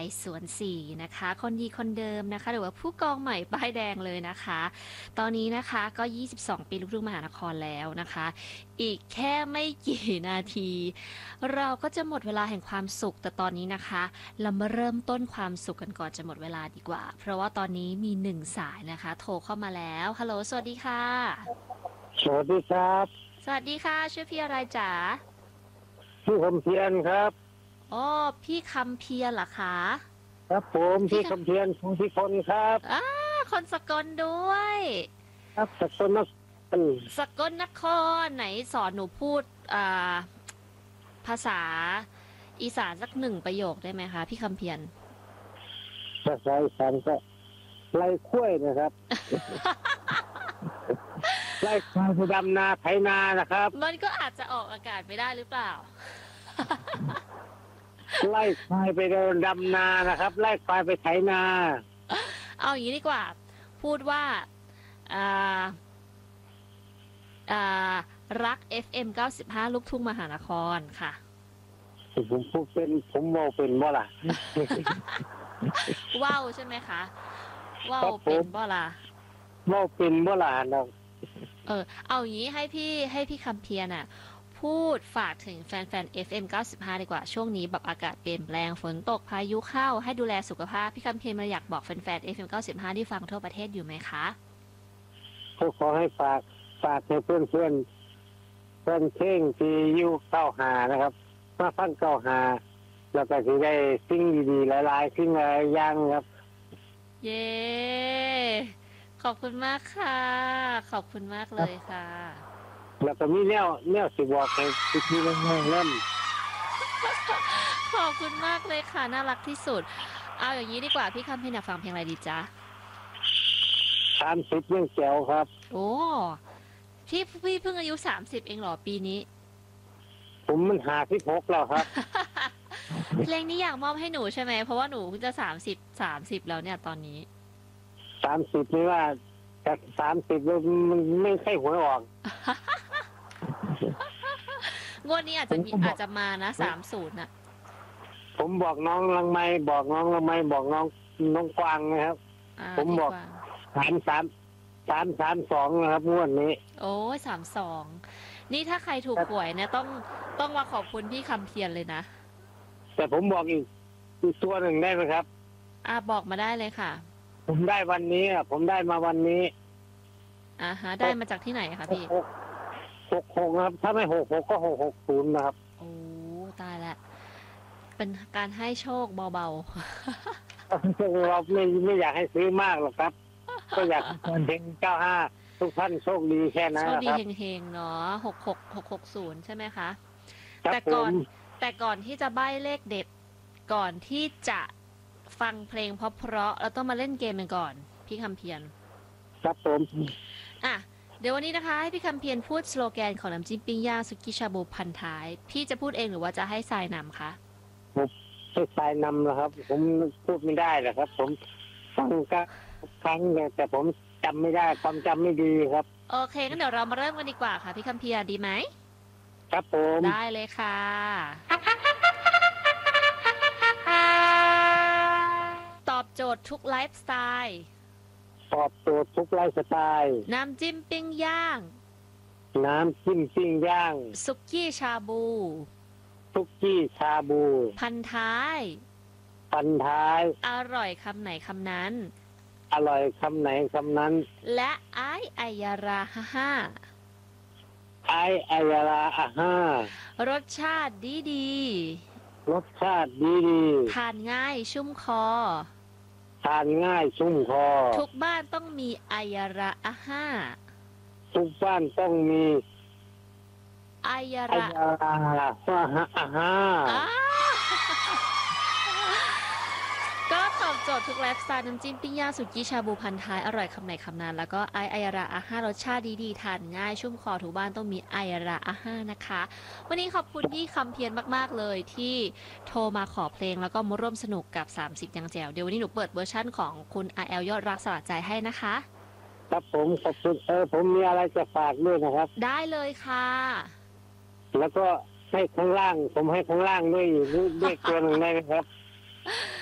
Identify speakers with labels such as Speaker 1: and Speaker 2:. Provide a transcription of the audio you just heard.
Speaker 1: สวนสีนะคะคนดีคนเดิมนะคะหรือว่าผู้กองใหม่ป้ายแดงเลยนะคะตอนนี้นะคะก็22ปีลูกทุ่งมหานครแล้วนะคะอีกแค่ไม่กี่นาทีเราก็จะหมดเวลาแห่งความสุขแต่ตอนนี้นะคะเรามาเริ่มต้นความสุขกันก่อนจะหมดเวลาดีกว่าเพราะว่าตอนนี้มี1 สายนะคะโทรเข้ามาแล้วฮัลโหลสวัสดีค่ะ
Speaker 2: สวัสดีครับ
Speaker 1: สวัสดีค่ะชื่อพี่อะไรจ๋า
Speaker 2: พี่คำเพียรครับ
Speaker 1: อ๋อพี่คำเพียรเหรอคะ
Speaker 2: ครับผมพี่คำเพียรคงที่คนครับ
Speaker 1: อ่าคนสกลด้วย
Speaker 2: ครับสกลนคร
Speaker 1: สกลนครไหนสอนหนูพูดอ่าภาษาอีสานสัก1 ประโยคได้ไหมคะพี่คำเพียร
Speaker 2: ภาษาอีสานก็ไล่ข้วยนะครับ ไล่ควายไปดำนาไถนานะครับ
Speaker 1: มันก็อาจจะออกอากาศไม่ได้หรือเปล่า
Speaker 2: ไล่ควายไปดำนานะครับ ไล่ควายไปไถนา
Speaker 1: เอาอย่างนี้ดีกว่า พูดว่าอ่าอ่ารัก FM 95ลูกทุ่งมหานครค่ะ
Speaker 2: ผมพูดเป็นผมเว่าเป็นบ่ล่ะ
Speaker 1: ว้าวใช่ไหมคะว้า
Speaker 2: ครั
Speaker 1: ว
Speaker 2: บผม
Speaker 1: เป็นบ่ล่ะ
Speaker 2: เว่าเป็นบ่ล่ะเนาะ
Speaker 1: เอาอย่างนี้ให้พี่คำเพียรน่ะพูดฝากถึงแฟนๆ FM 95ดีกว่าช่วงนี้แบบอากาศเปลี่ยนแปลงฝนตกพายุเข้าให้ดูแลสุขภาพพี่คำเพียรมาอยากบอกแฟนๆ FM 95ที่ฟังทั่วประเทศอยู่ไหมคะ
Speaker 2: ก็ขอให้ฝากให้เพื่อนเเพลงที่อยู่95นะครับมาฟัง95แล้วก็สิได้สิ่งดีๆหลายๆสิ่งหลายอย่างครับ
Speaker 1: เย้ขอบคุณมากค่ะขอบคุณมากเลยค่ะ
Speaker 2: แล้วก็มีแนวสิบอกให้พี่ๆน้องๆเล่น
Speaker 1: ขอบคุณมากเลยค่ะน่ารักที่สุดเอาอย่างนี้ดีกว่าพี่คำเพียรอยากฟังเพลงอะไรดีจ๊ะ
Speaker 2: 30ยังแจ๋วครับ
Speaker 1: โอ้พี่เพิ่งอายุ30เองเหรอปีนี้
Speaker 2: ผมมัน56แล้วครับ
Speaker 1: เพลงนี้อยากมอบให้หนูใช่ไหมเพราะว่าหนูเพิ่งจะ30แล้วเนี่ยตอนนี้
Speaker 2: 30นี่ว่าจาก30มันไม่ใช่หวยออก
Speaker 1: งวดนี้อาจจะมานะ30น่ะ
Speaker 2: ผมบอกน้องลังไม้บอกน้องกวางนะครับ ผมบอก
Speaker 1: ดีว่า
Speaker 2: 332นะครับงวดนี้
Speaker 1: โอ้ย32นี่ถ้าใครถูกหวยเนี่ยต้องมาขอบคุณพี่คำเพียรเลยนะ
Speaker 2: แต่ผมบอกอีกตัวหนึ่งได้ไหมครับ
Speaker 1: บอกมาได้เลยค่ะ
Speaker 2: ผมได้วันนี้ผมได้มาวันนี้
Speaker 1: ฮะได้มาจากที่ไหนคะพี่
Speaker 2: 66นะครับถ้าไม่66ก็660นะครับ
Speaker 1: โอ้ตายละเป็นการให้โชคเบา
Speaker 2: เราไม่อยากให้ซื้อมากหรอกครับ ก็อยากให้คนเฮง95ทุกท่านโชคดีแค่
Speaker 1: ๆ
Speaker 2: นั้
Speaker 1: โช
Speaker 2: น
Speaker 1: คดี
Speaker 2: นะครับ
Speaker 1: เฮงๆเนาะ660ใช่ไหมคะ
Speaker 2: ครับ
Speaker 1: แต่ก่อนแต่ก่อนที่จะใบ้เลขเด็ดก่อนที่จะฟังเพลงเพราะๆเราต้องมาเล่นเกมกันก่อนพี่คำเพียร
Speaker 2: ครับผม
Speaker 1: อ่ะเดี๋ยววันนี้นะคะให้พี่คำเพียรพูดสโลแกนของน้ำจิ้มปิ้งย่างสุกี้ชาบูพันท้ายพี่จะพูดเองหรือว่าจะให้ทรายนำคะ
Speaker 2: ผมให้สายนำนะครับ ผมพูดไม่ได้หรอกครับ ผมฟังก็ครั้งแต่ผมจำไม่ได้ความจำไม่ดีครับ
Speaker 1: โอเคงั้นเดี๋ยวเรามาเริ่มกันดีกว่าค่ะพี่คำเพียรดีไหม
Speaker 2: ครับผม
Speaker 1: ได้เลยค่ะตอบโจทย์ทุกไลฟ์สไตล์
Speaker 2: ตอบโจทย์ทุกไลฟ์สไตล์
Speaker 1: น้ำจิ้มปิ้งย่าง
Speaker 2: น้ำจิ้มปิ้งย่าง
Speaker 1: สุกี้ชาบู
Speaker 2: ทุกกี้ชาบู
Speaker 1: พันท้าย
Speaker 2: ปันท้าย
Speaker 1: อร่อยคำไหนคำนั้น
Speaker 2: อร่อยคำไหนคำนั้น
Speaker 1: และไอไอยาราฮ่า
Speaker 2: ไออายาลาอาห้าร
Speaker 1: สชาติดี
Speaker 2: รสชาติดี
Speaker 1: ทานง่ายชุ่มคอ
Speaker 2: ทานง่ายชุ่มคอ
Speaker 1: ทุกบ้านต้องมีไอยาราอาฮ่า
Speaker 2: ทุกบ้านต้องมี
Speaker 1: ไอยา
Speaker 2: อา
Speaker 1: รา
Speaker 2: ยาลาอาห้า
Speaker 1: อ้าก็ตอบโจทย์ทุกไลฟ์สไตล์น้ำจิ้มปิ้งย่างสุกี้ชาบูพันท้ายอร่อยคำไหนคำนั้นแล้วก็ไอไอยาราอาฮ่ารสชาติดีๆทานง่ายชุ่มคอทุกบ้านต้องมีไอยาราอาฮ่านะคะวันนี้ขอบคุณพี่คำเพียรมากๆเลยที่โทรมาขอเพลงแล้วก็มาร่วมสนุกกับ30ยังแจ๋วเดี๋ยววันนี้หนูเปิดเวอร์ชั่นของคุณ RL ยอดรักสลัดใจให้นะคะ
Speaker 2: ครับผมขอบคุณผมมีอะไรจะฝากด้วยนะครับ
Speaker 1: ได้เลยค่ะ
Speaker 2: แล้วก็ให้ข้างล่างผมให้ข้างล่างด้วยตัวหนึ่งได้ไหมครับ